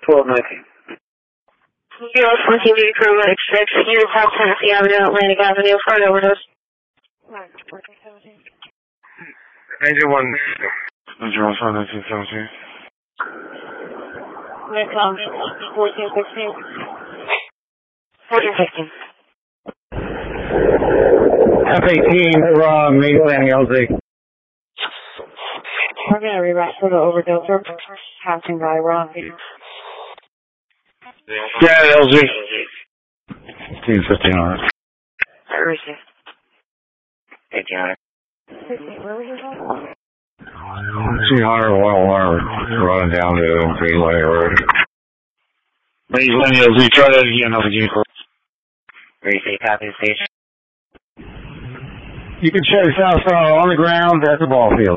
1219. US 14 B crew medic 6, Unit South Tennessee Avenue, Atlantic Avenue, for an overdose. Engine 1. Engine 1, 1917. Midcom 1416. 1416. F-18, main landing LZ. We're going to reroute for the overdose. We're passing by Ron. Yeah, LZ. 1500. Where is it? 1800. 200, oil wire running down to Green Lane Road. Main landing LZ, try that again, LZ. Where you say copy the station? You can check south on the ground at the ball field.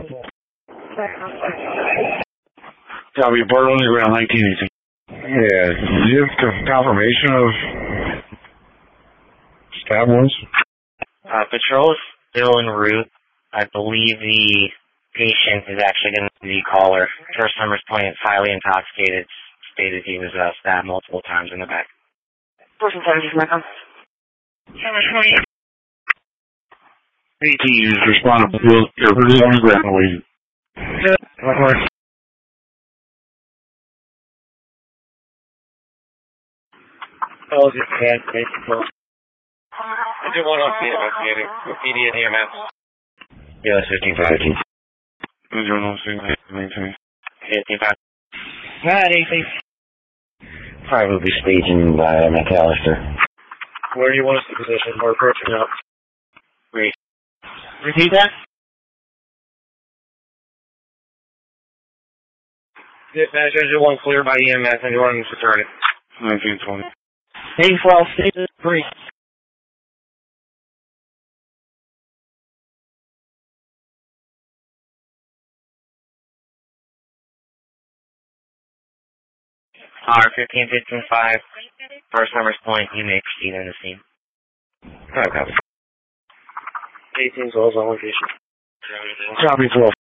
Copy, bird on the ground, 1918. Yeah, do you have confirmation of stab wounds? Patrol is still en route. I believe the patient is actually going to be the caller. First Summers Point is highly intoxicated. Stated he was stabbed multiple times in the back. Person 17, Michael. 18 is responding to field. Bird is on the ground, waiting. Oh, just bad basically. I do want to see investigating. PD and EMS. Yeah, it's 15-5. Engine 1, 15-5. Alright, AC. Probably staging by McAllister. Where do you want us to position? We're approaching up. Repeat that? Dispatch, engine 1 clear by EMS, engine 1 returning. 1920. 812, stage 3. R15-15-5. First Summers Point, you may proceed in the scene. Copy. 18 is on location. Copy 12.